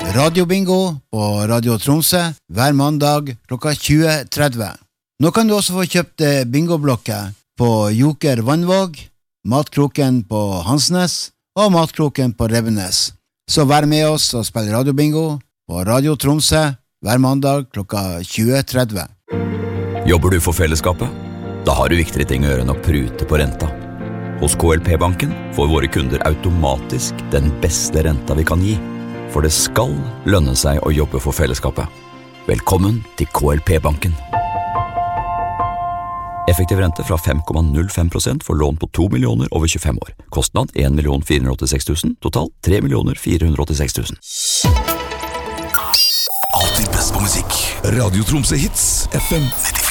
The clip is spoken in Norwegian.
Radiobingo på Radio Tromsø hver mandag klokka 20:30. Nå kan du også få kjøpt bingoblokker på Joker Vannvåg, Matkroken på Hansnes og Matkroken på Revenes. Så vær med oss og spill radiobingo på Radio Tromsø hver mandag klokka 20:30. Jobber du for fellesskapet? Da har du viktigere ting å gjøre enn å prute på renta. Hos KLP-banken får våre kunder automatisk den beste renta vi kan gi. For det skal lønne seg å jobbe for fellesskapet. Velkommen til KLP-banken. Effektiv rente fra 5,05% for lån på 2 millioner over 25 år. Kostnad 1 486 000, total 3 486 000. Alltid best på musikk. Radio Tromsø Hits, FM 95.